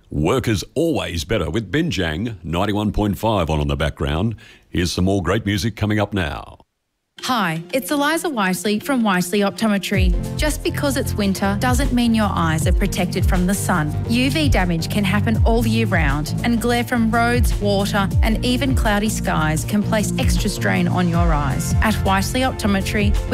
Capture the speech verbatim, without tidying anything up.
Work is always better with Binjang, ninety-one point five on in the background. Here's some more great music coming up now. Hi, it's Eliza Whiteley from Whiteley Optometry. Just because it's winter doesn't mean your eyes are protected from the sun. U V damage can happen all year round, and glare from roads, water and even cloudy skies can place extra strain on your eyes. At Whiteley Optometry,